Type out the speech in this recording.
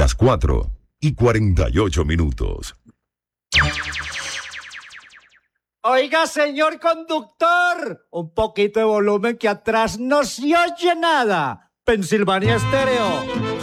las 4:48. Oiga, señor conductor, un poquito de volumen que atrás no se oye nada. Pensilvania Estéreo.